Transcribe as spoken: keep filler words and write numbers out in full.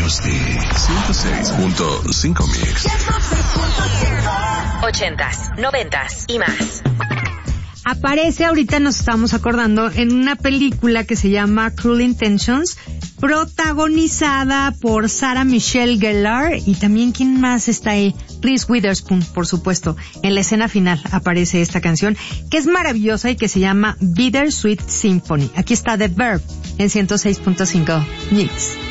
Krusty. ciento seis punto cinco Mix. Ochentas, noventas y más. Aparece, ahorita nos estamos acordando, en una película que se llama Cruel Intentions, protagonizada por Sarah Michelle Gellar y también, ¿quién más está ahí? Reese Witherspoon, por supuesto. En la escena final aparece esta canción, que es maravillosa y que se llama Bittersweet Symphony. Aquí está The Verb en ciento seis punto cinco Mix.